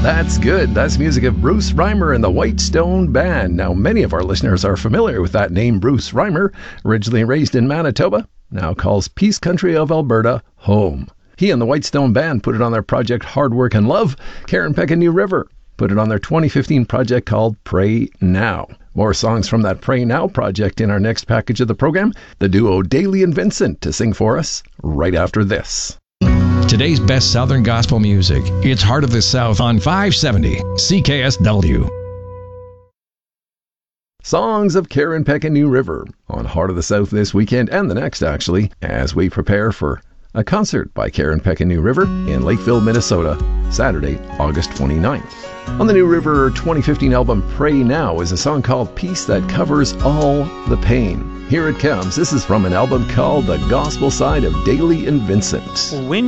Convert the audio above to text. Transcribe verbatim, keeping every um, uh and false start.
That's good. That's music of Bruce Reimer and the Whitestone Band. Now, many of our listeners are familiar with that name, Bruce Reimer, originally raised in Manitoba, now calls Peace Country of Alberta home. He and the Whitestone Band put it on their project Hard Work and Love. Karen Peck and New River put it on their twenty fifteen project called Pray Now. More songs from that Pray Now project in our next package of the program. The duo Daly and Vincent to sing for us right after this. Today's best Southern gospel music. It's Heart of the South on five seventy C K S W. Songs of Karen Peck and New River on Heart of the South this weekend and the next, actually, as we prepare for a concert by Karen Peck and New River in Lakeville, Minnesota, Saturday, August twenty-ninth. On the New River twenty fifteen album Pray Now is a song called Peace that covers all the pain. Here it comes. This is from an album called The Gospel Side of Daly and Vincent. When